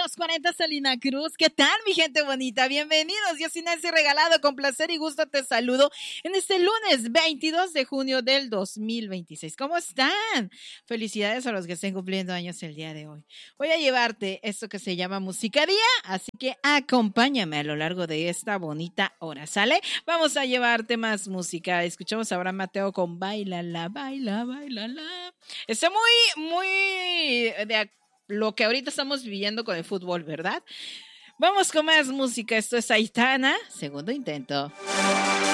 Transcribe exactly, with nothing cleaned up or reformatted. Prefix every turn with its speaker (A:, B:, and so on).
A: veintidós cuarenta, Salina Cruz. ¿Qué tal, mi gente bonita? Bienvenidos. Yo soy Nancy Regalado. Con placer y gusto te saludo en este lunes veintidós de junio del dos mil veintiséis. ¿Cómo están? Felicidades a los que estén cumpliendo años el día de hoy. Voy a llevarte esto que se llama Música Día, así que acompáñame a lo largo de esta bonita hora, ¿sale? Vamos a llevarte más música. Escuchamos ahora a Mateo con Bailala, baila, bailala. Está muy, muy de lo que ahorita estamos viviendo con el fútbol, ¿verdad? Vamos con más música. Esto es Aitana, segundo intento.